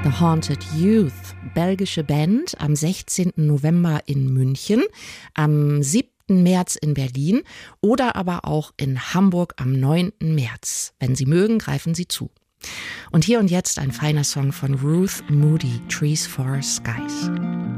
The Haunted Youth, belgische Band, am 16. November in München, am 7. März in Berlin oder aber auch in Hamburg am 9. März. Wenn Sie mögen, greifen Sie zu. Und hier und jetzt ein feiner Song von Ruth Moody, Trees for Skies.